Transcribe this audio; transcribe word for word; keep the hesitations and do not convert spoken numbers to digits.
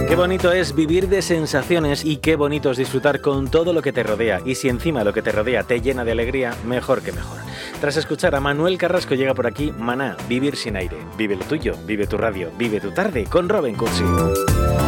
Qué bonito es vivir de sensaciones y qué bonito es disfrutar con todo lo que te rodea. Y si encima lo que te rodea te llena de alegría, mejor que mejor. Tras escuchar a Manuel Carrasco llega por aquí Maná, Vivir sin aire. Vive lo tuyo, vive tu radio, vive tu tarde con Robin Cursi.